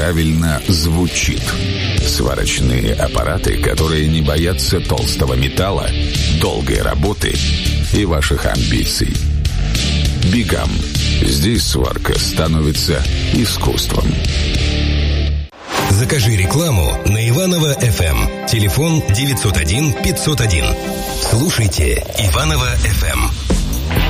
правильно звучит. Сварочные аппараты, которые не боятся толстого металла, долгой работы и ваших амбиций. Бигам. Здесь сварка становится искусством. Закажи рекламу на Иваново ФМ. Телефон 901 501. Слушайте Иваново ФМ.